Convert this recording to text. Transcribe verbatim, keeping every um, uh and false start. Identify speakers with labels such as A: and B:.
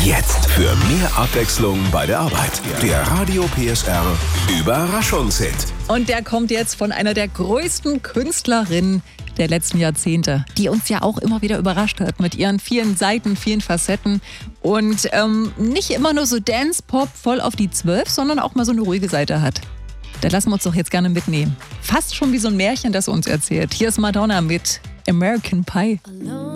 A: Jetzt für mehr Abwechslung bei der Arbeit. Der Radio P S R Überraschungshit.
B: Und der kommt jetzt von einer der größten Künstlerinnen der letzten Jahrzehnte, die uns ja auch immer wieder überrascht hat mit ihren vielen Seiten, vielen Facetten und ähm, nicht immer nur so Dance-Pop voll auf die Zwölf, sondern auch mal so eine ruhige Seite hat. Da lassen wir uns doch jetzt gerne mitnehmen. Fast schon wie so ein Märchen, das uns erzählt. Hier ist Madonna mit American Pie.
C: Alone.